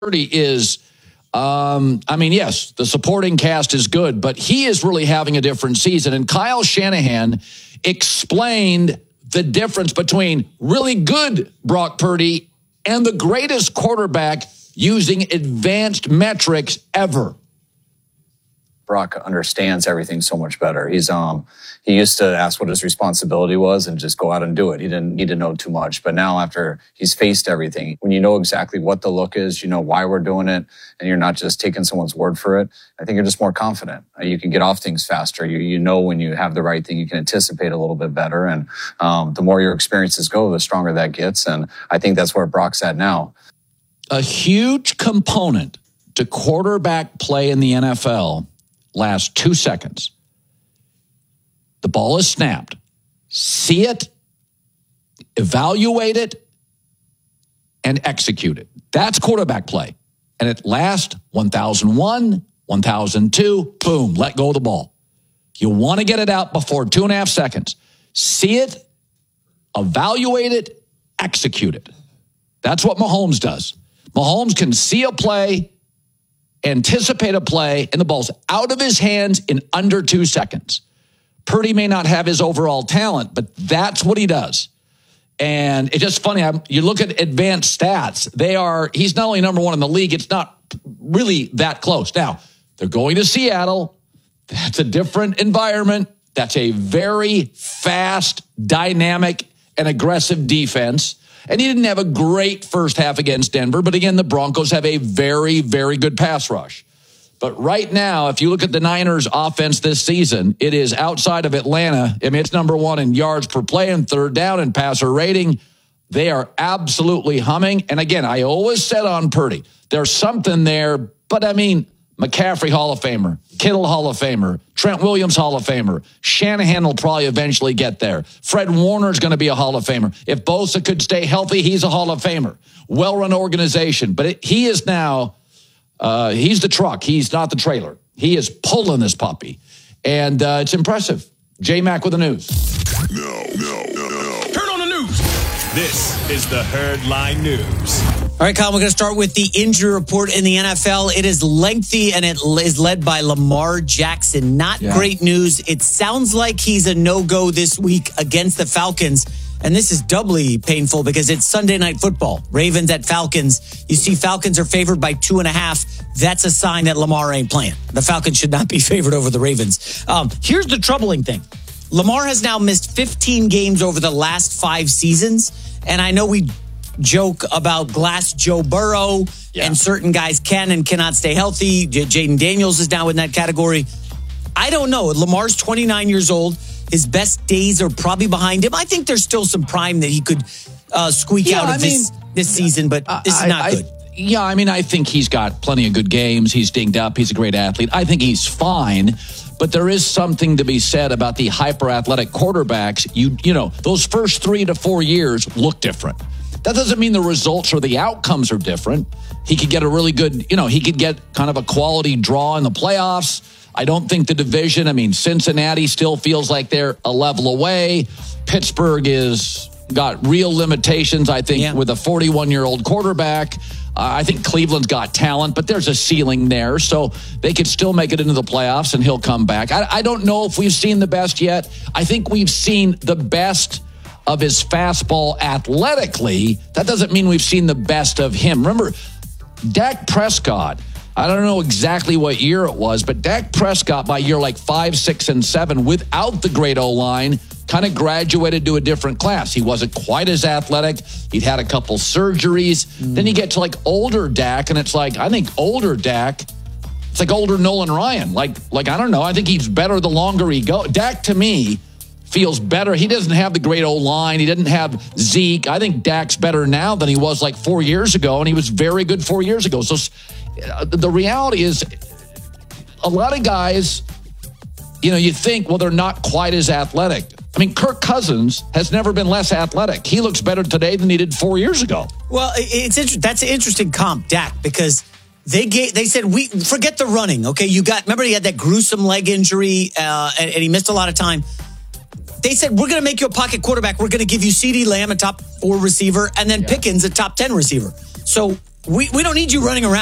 Purdy is, yes, the supporting cast is good, but he is really having a different season. And Kyle Shanahan explained the difference between really good Brock Purdy and the greatest quarterback using advanced metrics ever. Brock understands everything so much better. He used to ask what his responsibility was and just go out and do it. He didn't need to know too much. But now after he's faced everything, when you know exactly what the look is, you know why we're doing it, and you're not just taking someone's word for it, I think you're just more confident. You can get off things faster. You know when you have the right thing, you can anticipate a little bit better. And the more your experiences go, the stronger that gets. And I think that's where Brock's at now. A huge component to quarterback play in the NFL lasts 2 seconds. The ball is snapped. See it, evaluate it, and execute it. That's quarterback play. And it lasts 1,001, 1,002, boom, let go of the ball. You want to get it out before 2.5 seconds. See it, evaluate it, execute it. That's what Mahomes does. Mahomes can see a play, anticipate a play, and the ball's out of his hands in under 2 seconds. Purdy may not have his overall talent, but that's what he does. And it's just funny. You look at advanced stats. He's not only number one in the league, it's not really that close. Now, they're going to Seattle. That's a different environment. That's a very fast, dynamic, and aggressive defense. And he didn't have a great first half against Denver. But again, the Broncos have a very, very good pass rush. But right now, if you look at the Niners offense this season, it is outside of Atlanta. I mean, it's number one in yards per play and third down and passer rating. They are absolutely humming. And again, I always said on Purdy, there's something there. But I mean, McCaffrey, Hall of Famer. Kittle, Hall of Famer. Trent Williams, Hall of Famer. Shanahan will probably eventually get there. Fred Warner's going to be a Hall of Famer. If Bosa could stay healthy, he's a Hall of Famer. Well-run organization. But he is now... he's the truck. He's not the trailer. He is pulling this puppy. And it's impressive. J-Mac with the news. No. Turn on the news. This is the Herdline News. All right, Colin, we're going to start with the injury report in the NFL. It is lengthy, and it is led by Lamar Jackson. Not great news. It sounds like he's a no-go this week against the Falcons. And this is doubly painful because it's Sunday Night Football. Ravens at Falcons. You see Falcons are favored by 2.5. That's a sign that Lamar ain't playing. The Falcons should not be favored over the Ravens. Here's the troubling thing. Lamar has now missed 15 games over the last 5 seasons. And I know we joke about Glass Joe Burrow and certain guys can and cannot stay healthy. Jaden Daniels is now in that category. I don't know. Lamar's 29 years old. His best days are probably behind him. I think there's still some prime that he could squeak out of this season, but this is not good. I think he's got plenty of good games. He's dinged up. He's a great athlete. I think he's fine, but there is something to be said about the hyper-athletic quarterbacks. You know, those first 3 to 4 years look different. That doesn't mean the results or the outcomes are different. He could get a really good, he could get kind of a quality draw in the playoffs. I don't think the division, Cincinnati still feels like they're a level away. Pittsburgh is got real limitations, I think, with a 41-year-old quarterback. I think Cleveland's got talent, but there's a ceiling there. So they could still make it into the playoffs, and he'll come back. I don't know if we've seen the best yet. I think we've seen the best of his fastball athletically. That doesn't mean we've seen the best of him. Remember, Dak Prescott, I don't know exactly what year it was, but Dak Prescott by year like 5, 6, and 7, without the great O-line, kind of graduated to a different class. He wasn't quite as athletic. He'd had a couple surgeries. Then you get to like older Dak, and it's like, I think older Dak, it's like older Nolan Ryan. Like I don't know. I think he's better the longer he goes. Dak, to me, feels better. He doesn't have the great O-line. He didn't have Zeke. I think Dak's better now than he was like 4 years ago, and he was very good 4 years ago. So the reality is a lot of guys, you think, well, they're not quite as athletic. Kirk Cousins has never been less athletic. He looks better today than he did 4 years ago. Well, that's an interesting comp, Dak, because they said, we forget the running. Okay, remember he had that gruesome leg injury and he missed a lot of time. They said, we're going to make you a pocket quarterback. We're going to give you CeeDee Lamb, a top 4 receiver, and then Pickens, a top 10 receiver. So We don't need you running around.